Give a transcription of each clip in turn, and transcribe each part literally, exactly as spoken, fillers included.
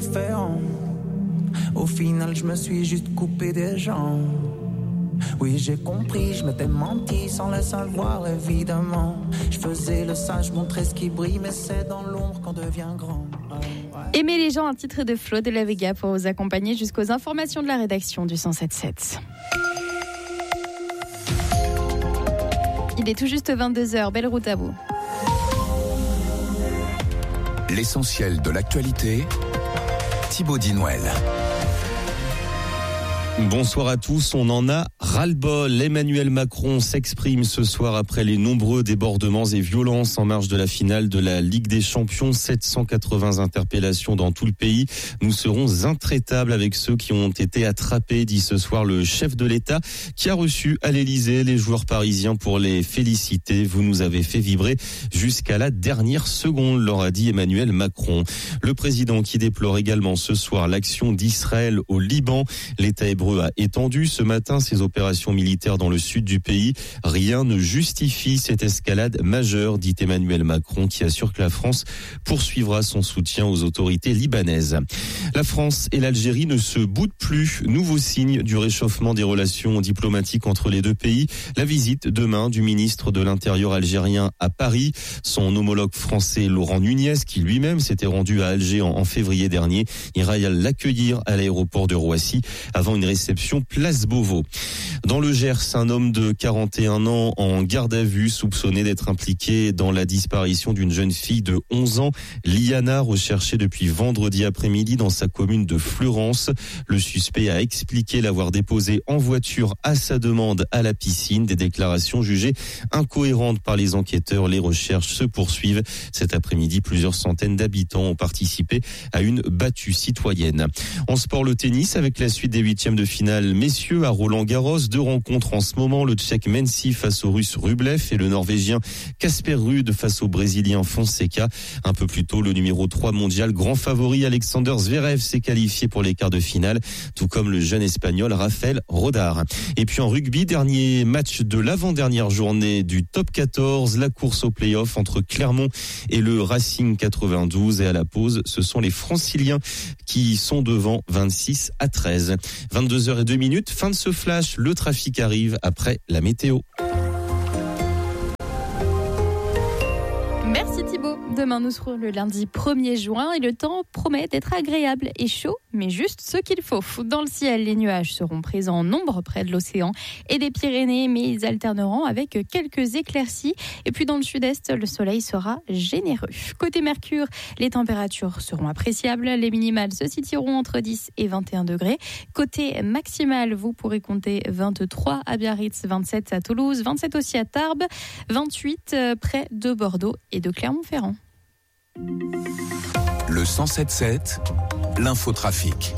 différent. Au final, je me suis juste coupé des jambes. Oui, j'ai compris, je m'étais menti sans le savoir, évidemment. Je faisais le sage, montrer ce qui brille, mais c'est dans l'ombre qu'on devient grand. Ouais. Aimer les gens, un titre de Flo de la Vega pour vous accompagner jusqu'aux informations de la rédaction du cent sept sept. Il est tout juste vingt-deux heures, belle route à vous. L'essentiel de l'actualité, Thibaut Dinouel. Bonsoir à tous, on en a ras-le-bol. Emmanuel Macron s'exprime ce soir après les nombreux débordements et violences en marge de la finale de la Ligue des Champions. sept cent quatre-vingts interpellations dans tout le pays. Nous serons intraitables avec ceux qui ont été attrapés, dit ce soir le chef de l'État, qui a reçu à l'Élysée les joueurs parisiens pour les féliciter. Vous nous avez fait vibrer jusqu'à la dernière seconde, leur a dit Emmanuel Macron. Le président qui déplore également ce soir l'action d'Israël au Liban. L'État hébreu a étendu ce matin ses opérations militaires dans le sud du pays. Rien ne justifie cette escalade majeure, dit Emmanuel Macron, qui assure que la France poursuivra son soutien aux autorités libanaises. La France et l'Algérie ne se boudent plus. Nouveau signe du réchauffement des relations diplomatiques entre les deux pays. La visite demain du ministre de l'Intérieur algérien à Paris. Son homologue français Laurent Nunez, qui lui-même s'était rendu à Alger en, en février dernier, ira l'accueillir à l'aéroport de Roissy avant une réception place Beauvau. Dans le Gers, un homme de quarante et un ans en garde à vue soupçonné d'être impliqué dans la disparition d'une jeune fille de onze ans, Liana, recherchée depuis vendredi après-midi dans sa commune de Fleurance. Le suspect a expliqué l'avoir déposée en voiture à sa demande à la piscine. Des déclarations jugées incohérentes par les enquêteurs. Les recherches se poursuivent. Cet après-midi, plusieurs centaines d'habitants ont participé à une battue citoyenne. En sport, le tennis avec la suite des huitièmes de finale messieurs à Roland-Garros. Deux rencontres en ce moment, le Tchèque Mensi face au Russe Rublev et le Norvégien Casper Ruud face au Brésilien Fonseca. Un peu plus tôt, le numéro trois mondial, grand favori Alexander Zverev s'est qualifié pour les quarts de finale, tout comme le jeune Espagnol Rafael Rodar. Et puis en rugby, dernier match de l'avant-dernière journée du top quatorze, la course au play-off entre Clermont et le Racing quatre-vingt-douze. Et à la pause, ce sont les Franciliens qui sont devant vingt-six à treize. vingt-deux heures zéro deux minutes, fin de ce flash, le trafic arrive après la météo. Merci Thibaut. Demain, nous serons le lundi premier juin et le temps promet d'être agréable et chaud, mais juste ce qu'il faut. Dans le ciel, les nuages seront présents en nombre près de l'océan et des Pyrénées, mais ils alterneront avec quelques éclaircies. Et puis dans le sud-est, le soleil sera généreux. Côté Mercure, les températures seront appréciables. Les minimales se situeront entre dix et vingt et un degrés. Côté maximal, vous pourrez compter vingt-trois à Biarritz, vingt-sept à Toulouse, vingt-sept aussi à Tarbes, vingt-huit près de Bordeaux et de Clermont-Ferrand. Le cent sept sept, l'infotrafic.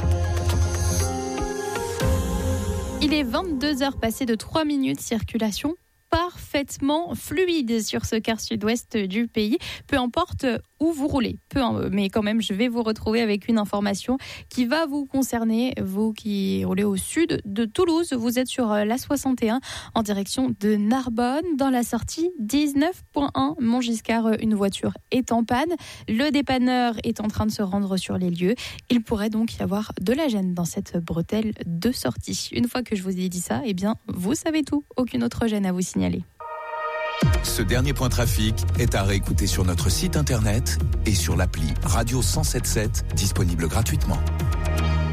Il est vingt-deux heures passées de trois minutes, circulation parfaitement fluide sur ce quart sud-ouest du pays, peu importe où vous roulez. Peu, mais quand même, je vais vous retrouver avec une information qui va vous concerner, vous qui roulez au sud de Toulouse. Vous êtes sur l'A soixante et un en direction de Narbonne. Dans la sortie dix-neuf point un, Montgiscard, une voiture est en panne. Le dépanneur est en train de se rendre sur les lieux. Il pourrait donc y avoir de la gêne dans cette bretelle de sortie. Une fois que je vous ai dit ça, eh bien, vous savez tout. Aucune autre gêne à vous signaler. Ce dernier point trafic est à réécouter sur notre site internet et sur l'appli Radio cent soixante-dix-sept, disponible gratuitement.